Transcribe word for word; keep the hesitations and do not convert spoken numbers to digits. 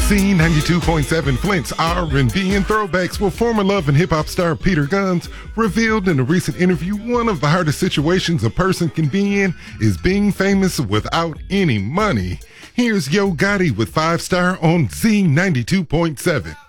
Z ninety-two point seven Flint's R and B and throwbacks. Well, former Love and Hip Hop star Peter Gunz revealed in a recent interview one of the hardest situations a person can be in is being famous without any money. Here's Yo Gotti with Five Star on Z ninety-two point seven.